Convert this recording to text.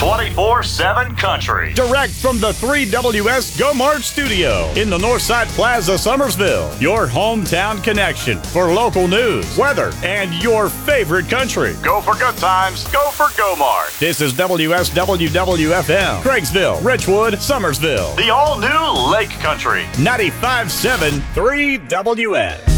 24/7 country. Direct from the 3WS Go Mart studio in the Northside Plaza, Summersville. Your hometown connection for local news, weather, and your favorite country. Go for good times. Go for Go Mart. This is WSWWFM, Craigsville, Richwood, Summersville. The all-new Lake Country. 95.7 3WS.